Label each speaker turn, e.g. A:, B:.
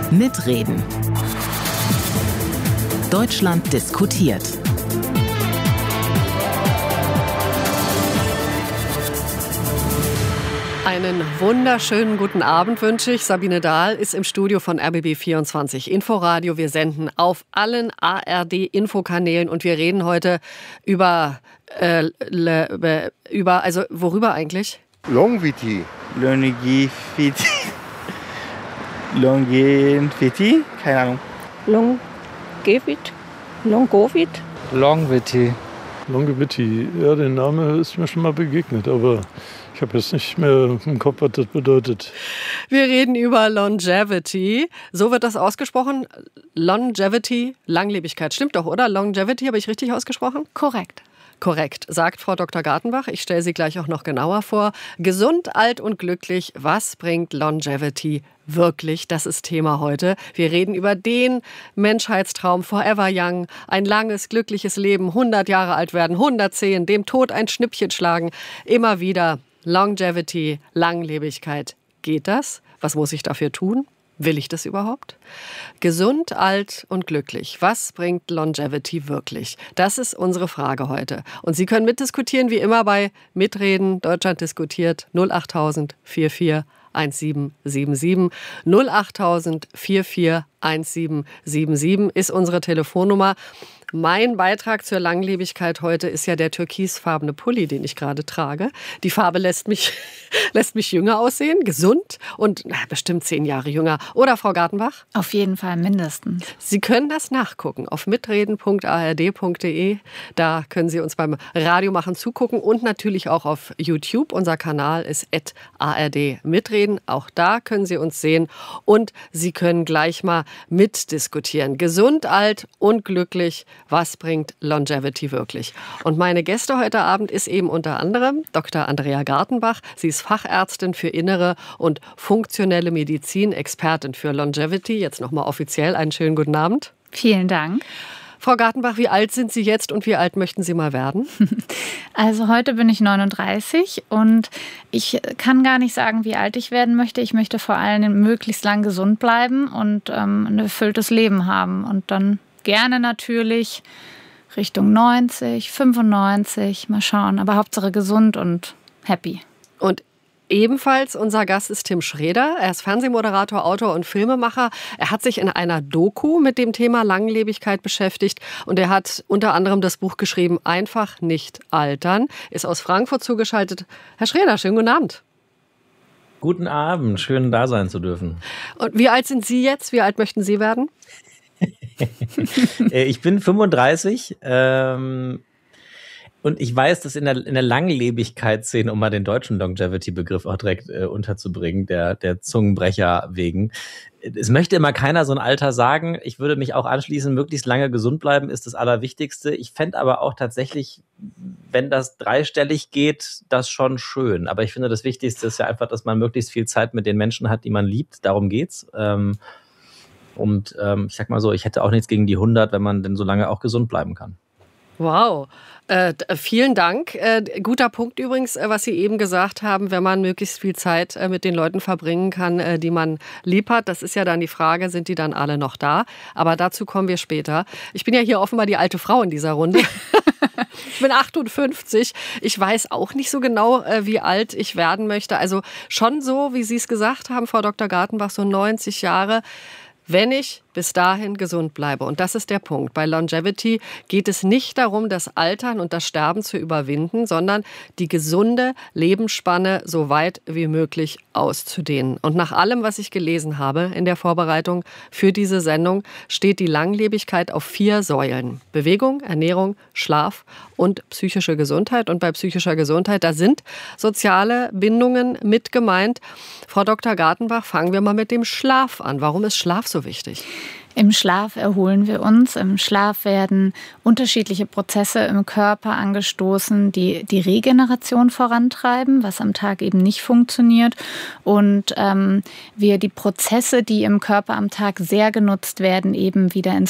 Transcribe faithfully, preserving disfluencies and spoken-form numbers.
A: Mitreden. Deutschland diskutiert.
B: Einen wunderschönen guten Abend wünsche ich. Sabine Dahl ist im Studio von R B B vierundzwanzig Inforadio. Wir senden auf allen A R D-Infokanälen und wir reden heute über, äh, le, über, also worüber eigentlich?
C: Longevity.
D: Longevity. Longevity? Keine Ahnung.
E: Longevity. Longovit.
F: Longevity.
G: Longevity, ja, der Name ist mir schon mal begegnet, aber ich habe jetzt nicht mehr im Kopf, was das bedeutet.
B: Wir reden über Longevity. So wird das ausgesprochen. Longevity, Langlebigkeit. Stimmt doch, oder? Longevity, habe ich richtig ausgesprochen?
H: Korrekt.
B: Korrekt, sagt Frau Doktor Gartenbach. Ich stelle sie gleich auch noch genauer vor. Gesund, alt und glücklich. Was bringt Longevity wirklich? Das ist Thema heute. Wir reden über den Menschheitstraum Forever Young. Ein langes, glückliches Leben. hundert Jahre alt werden, hundertzehn. Dem Tod ein Schnippchen schlagen. Immer wieder Longevity, Langlebigkeit. Geht das? Was muss ich dafür tun? Will ich das überhaupt? Gesund, alt und glücklich. Was bringt Longevity wirklich? Das ist unsere Frage heute. Und Sie können mitdiskutieren, wie immer bei Mitreden. Deutschland diskutiert null acht tausend vierundvierzig sieben sieben sieben. null acht tausend vierundvierzig sieben sieben sieben ist unsere Telefonnummer. Mein Beitrag zur Langlebigkeit heute ist ja der türkisfarbene Pulli, den ich gerade trage. Die Farbe lässt mich, lässt mich jünger aussehen, gesund und na, bestimmt zehn Jahre jünger. Oder, Frau Gartenbach?
H: Auf jeden Fall mindestens.
B: Sie können das nachgucken auf mitreden punkt a r d punkt d e. Da können Sie uns beim Radiomachen zugucken und natürlich auch auf YouTube. Unser Kanal ist at a r d mitreden. Auch da können Sie uns sehen und Sie können gleich mal mitdiskutieren. Gesund, alt und glücklich. Was bringt Longevity wirklich? Und meine Gäste heute Abend ist eben unter anderem Doktor Andrea Gartenbach. Sie ist Fachärztin für Innere und funktionelle Medizin, Expertin für Longevity. Jetzt nochmal offiziell einen schönen guten Abend.
H: Vielen Dank.
B: Frau Gartenbach, wie alt sind Sie jetzt und wie alt möchten Sie mal werden?
H: Also heute bin ich neununddreißig und ich kann gar nicht sagen, wie alt ich werden möchte. Ich möchte vor allem möglichst lang gesund bleiben und ähm, ein erfülltes Leben haben. Und dann gerne natürlich Richtung neunzig, fünfundneunzig, mal schauen. Aber Hauptsache gesund und happy.
B: Und ebenfalls unser Gast ist Tim Schreder. Er ist Fernsehmoderator, Autor und Filmemacher. Er hat sich in einer Doku mit dem Thema Langlebigkeit beschäftigt und er hat unter anderem das Buch geschrieben, Einfach nicht altern. Ist aus Frankfurt zugeschaltet. Herr Schreder, schönen guten Abend.
I: Guten Abend, schön da sein zu dürfen.
B: Und wie alt sind Sie jetzt? Wie alt möchten Sie werden?
I: Ich bin fünfunddreißig ähm, und ich weiß, dass in der, in der Langlebigkeitsszene, um mal den deutschen Longevity-Begriff auch direkt äh, unterzubringen, der, der Zungenbrecher wegen, es möchte immer keiner so ein Alter sagen. Ich würde mich auch anschließen, möglichst lange gesund bleiben ist das Allerwichtigste. Ich fände aber auch tatsächlich, wenn das dreistellig geht, das schon schön. Aber ich finde, das Wichtigste ist ja einfach, dass man möglichst viel Zeit mit den Menschen hat, die man liebt. Darum geht's. Ähm, Und ähm, ich sag mal so, ich hätte auch nichts gegen die hundert, wenn man denn so lange auch gesund bleiben kann.
B: Wow, äh, vielen Dank. Äh, guter Punkt übrigens, äh, was Sie eben gesagt haben, wenn man möglichst viel Zeit äh, mit den Leuten verbringen kann, äh, die man lieb hat. Das ist ja dann die Frage, sind die dann alle noch da? Aber dazu kommen wir später. Ich bin ja hier offenbar die alte Frau in dieser Runde. Ich bin achtundfünfzig. Ich weiß auch nicht so genau, äh, wie alt ich werden möchte. Also schon so, wie Sie es gesagt haben, Frau Doktor Gartenbach, so neunzig Jahre. Wenn ich bis dahin gesund bleibe. Und das ist der Punkt. Bei Longevity geht es nicht darum, das Altern und das Sterben zu überwinden, sondern die gesunde Lebensspanne so weit wie möglich auszudehnen. Und nach allem, was ich gelesen habe in der Vorbereitung für diese Sendung, steht die Langlebigkeit auf vier Säulen. Bewegung, Ernährung, Schlaf und psychische Gesundheit. Und bei psychischer Gesundheit, da sind soziale Bindungen mit gemeint. Frau Doktor Gartenbach, fangen wir mal mit dem Schlaf an. Warum ist Schlaf so wichtig?
H: Im Schlaf erholen wir uns. Im Schlaf werden unterschiedliche Prozesse im Körper angestoßen, die die Regeneration vorantreiben, was am Tag eben nicht funktioniert. Und ähm, wir die Prozesse, die im Körper am Tag sehr genutzt werden, eben wieder ins